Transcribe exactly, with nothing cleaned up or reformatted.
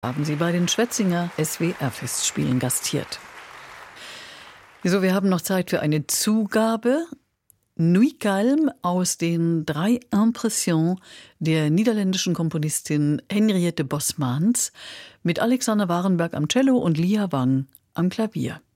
Haben Sie bei den Schwetzinger S W R-Festspielen gastiert. So, wir haben noch Zeit für eine Zugabe. Nuit Calme aus den drei Impressions der niederländischen Komponistin Henriette Bosmans mit Alexander Warenberg am Cello und Lia Wang am Klavier.